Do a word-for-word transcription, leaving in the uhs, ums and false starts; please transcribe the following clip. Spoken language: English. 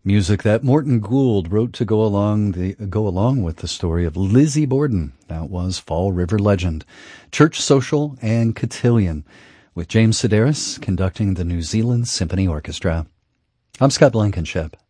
Music that Morton Gould wrote to go along the go along with the story of Lizzie Borden. That was Fall River Legend, Church Social, and Cotillion, with James Sedaris conducting the New Zealand Symphony Orchestra. I'm Scott Blankenship.